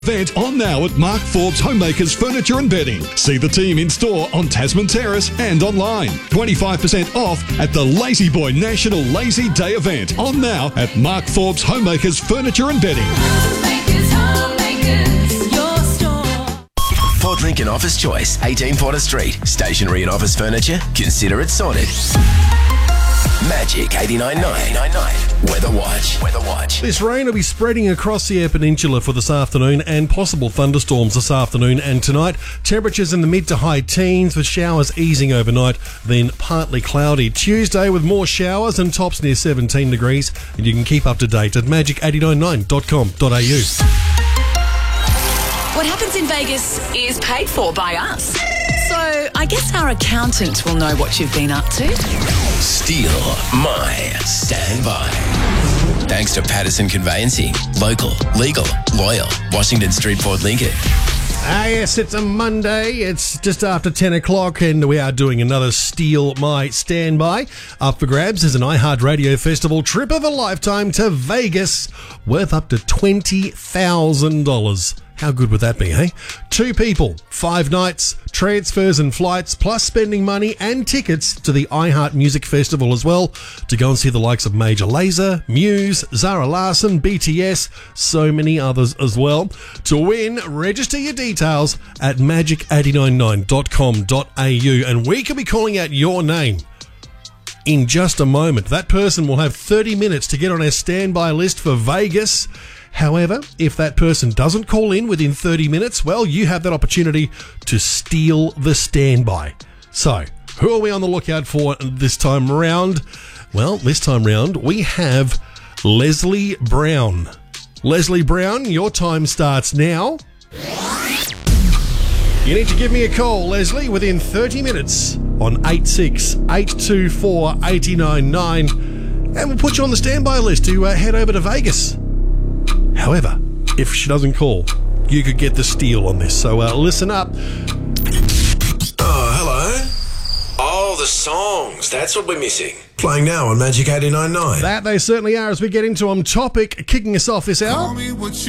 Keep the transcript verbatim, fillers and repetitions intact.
Event on now at Mark Forbes Homemakers Furniture and Bedding. See the team in store on Tasman Terrace and online. twenty-five percent off at the Lazy Boy National Lazy Day event on now at Mark Forbes Homemakers Furniture and Bedding. Homemakers, Homemakers, your store. Ford Lincoln Office Choice, eighteen Porter Street. Stationery and office furniture, consider it sorted. Magic eighty-nine point nine. Weather Watch. Weather Watch. This rain will be spreading across the Eyre Peninsula for this afternoon and possible thunderstorms this afternoon and tonight. Temperatures in the mid to high teens with showers easing overnight, then partly cloudy. Tuesday with more showers and tops near seventeen degrees. And you can keep up to date at magic eight nine nine dot com dot a u. What happens in Vegas is paid for by us. So I guess our accountant will know what you've been up to. Steal my standby. Thanks to Patterson Conveyancing. Local, legal, loyal. Washington Street, Port Lincoln. Ah, yes, it's a Monday. It's just after ten o'clock, and we are doing another Steal My Standby. Up for grabs is an iHeartRadio Festival trip of a lifetime to Vegas, worth up to twenty thousand dollars. How good would that be, eh? Two people, five nights, transfers and flights, plus spending money and tickets to the iHeart Music Festival as well, to go and see the likes of Major Lazer, Muse, Zara Larsson, B T S, so many others as well. To win, register your details at magic eight nine nine dot com dot a u, and we could be calling out your name in just a moment. That person will have thirty minutes to get on our standby list for Vegas. However, if that person doesn't call in within thirty minutes, well, you have that opportunity to steal the standby. So, who are we on the lookout for this time round? Well, this time round, we have Leslie Brown. Leslie Brown, your time starts now. You need to give me a call, Leslie, within thirty minutes on eight six eight two four eight nine nine, and we'll put you on the standby list to uh, head over to Vegas. However, if she doesn't call, you could get the steal on this. So uh, listen up. Oh, hello. Oh, the songs. That's what we're missing. Playing now on Magic eighty-nine point nine. That they certainly are as we get into On Topic, kicking us off this hour. Call me what you